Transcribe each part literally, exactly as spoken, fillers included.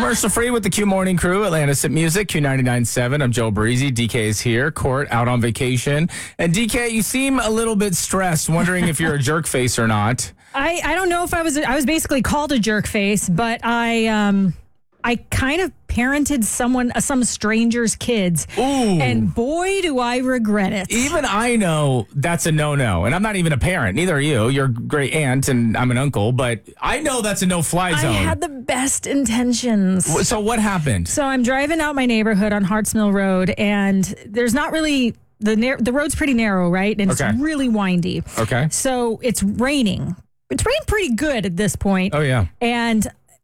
Commercial free with the Q Morning Crew, Atlantis at Music, Q ninety-nine point seven. I'm Joe Breezy. D K is here. Court out on vacation. And D K, you seem a little bit stressed, wondering if you're a jerk face or not. I, I don't know if I was I was basically called a jerk face, but I um I kind of parented someone some stranger's kids. Ooh. And boy, do I regret it. Even I know that's a no-no. And I'm not even a parent. Neither are you. You're a great aunt and I'm an uncle. But I know that's a no-fly zone. I had the best intentions. So what happened? So I'm driving out my neighborhood on Harts Mill Road, and there's not really... The nar- the road's pretty narrow, right? And Okay. it's really windy. Okay. So it's raining. It's raining pretty good at this point. Oh, yeah. And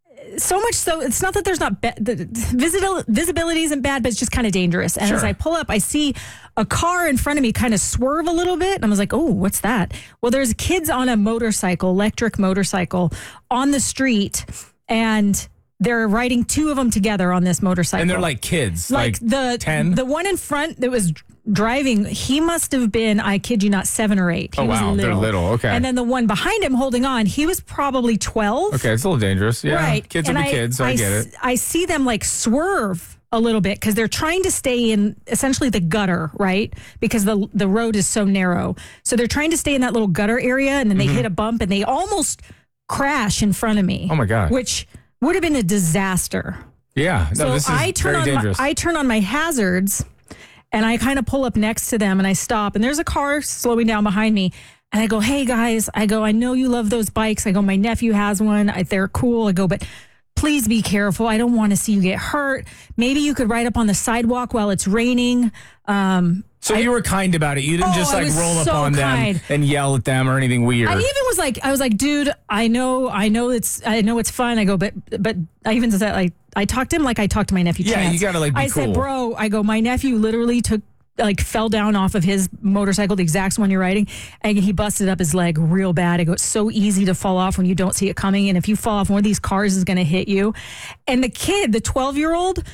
so much so, it's not that there's not be- the visibil- visibility isn't bad, but it's just kind of dangerous. And Sure. as I pull up, I see a car in front of me kind of swerve a little bit. And I was like, oh, what's that? Well, there's kids on a motorcycle, electric motorcycle, on the street, and they're riding two of them together on this motorcycle. And they're like kids. Like, Like, the ten? the one in front that was driving, he must have been, I kid you not, seven or eight. He Oh, was wow. They're little. little. Okay. And then the one behind him holding on, he was probably twelve. Okay, it's a little dangerous. Yeah. Right. Kids And will be I, kids. I, I get s- it. I see them like swerve a little bit because they're trying to stay in essentially the gutter, right? Because the the road is so narrow. So they're trying to stay in that little gutter area, and then they hit a bump and they almost crash in front of me. Oh, my God. Which would have been a disaster. Yeah. No, So this is I turn very on dangerous. my, I turn on my hazards, and I kind of pull up next to them, and I stop, and there's a car slowing down behind me, and I go, "Hey guys," I go, "I know you love those bikes." I go, "My nephew has one. I, they're cool." I go, "But please be careful. I don't want to see you get hurt. Maybe you could ride up on the sidewalk while it's raining." Um, So you were kind about it. You didn't Oh, just I like was roll up so on kind. them and yell at them or anything weird. I even was like, I was like, dude, I know, I know it's, I know it's fun. I go, but, but I even said, like, I talked to him like I talked to my nephew. Yeah, Chance. you gotta, like, be I cool. said, bro, I go, my nephew literally took, like, fell down off of his motorcycle, the exact one you're riding, and he busted up his leg real bad. I go, it's so easy to fall off when you don't see it coming, and if you fall off, one of these cars is going to hit you. And the kid, the twelve year old,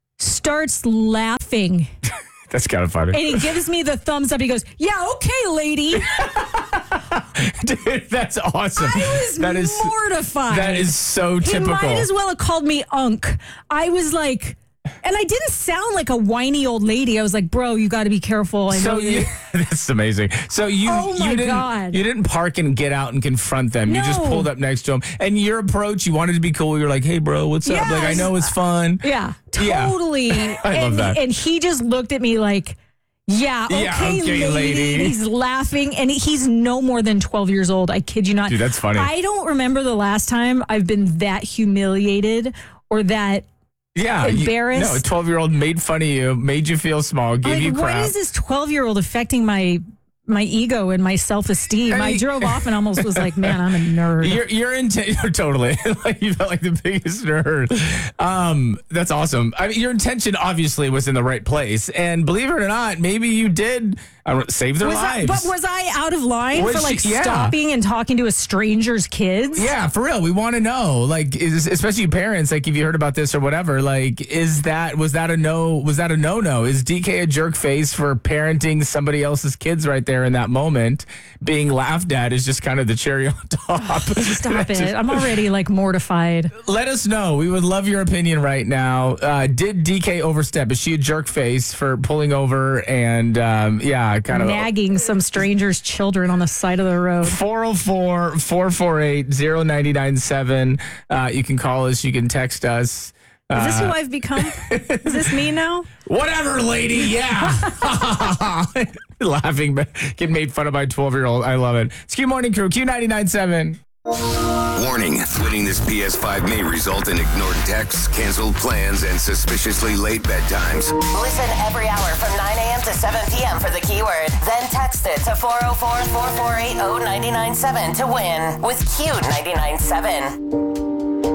starts laughing. That's kind of funny. And he gives me the thumbs up. He goes, "Yeah, okay, lady." Dude, that's awesome. I was that is mortified. That is so He typical. might as well have called me Unk. I was like, and I didn't sound like a whiny old lady. I was like, bro, you got to be careful. I So know you, that's amazing. So you, Oh, my you didn't, God. you didn't park and get out and confront them. You just No. pulled up next to them. And your approach, you wanted to be cool. You're like, "Hey, bro, what's up?" Like, I Yes. know it's fun. Yeah, Yeah. totally. I and, love that. And he just looked at me like, yeah, okay, Yeah, okay, lady. lady. And he's laughing, and he's no more than twelve years old. I kid you not. Dude, that's funny. I don't remember the last time I've been that humiliated or that Yeah. you- Embarrassed? no, a twelve year old made fun of you, made you feel small, gave like, you why crap. is this twelve year old affecting my my ego and my self esteem? I I mean- drove off and almost was like, man, I'm a nerd. Your your intent totally like you felt like the biggest nerd. Um, that's awesome. I mean, your intention obviously was in the right place, and believe it or not, maybe you did uh, save their Was I, lives. but was I out of line Was for like she- yeah. stopping and talking to a stranger's kids? Yeah, for real. We want to know, like, is, especially parents, like, if you heard about this or whatever, like, is that, was that a no, was that a no no? Is D K a jerk face for parenting somebody else's kids right there in that moment? Being laughed at is just kind of the cherry on top. Stop it. I'm already like mortified. Let us know. We would love your opinion right now. Uh, did D K overstep? Is she a jerk face for pulling over and, um, yeah, kind of Nagging some stranger's children on the side of the road. four oh four, four four eight, oh nine nine seven. Uh, you can call us. You can text us. Is this who Uh, I've become? Is this me now? Whatever, lady. Yeah. Laughing, but getting made fun of by a twelve year old. I love it. It's Q Morning Crew, Q ninety-nine point seven. Warning, winning this P S five may result in ignored texts, canceled plans, and suspiciously late bedtimes. Listen every hour from nine a.m. to seven p.m. for the keyword. Then text it to four oh four, four four eight, oh nine nine seven to win with Q ninety-nine point seven.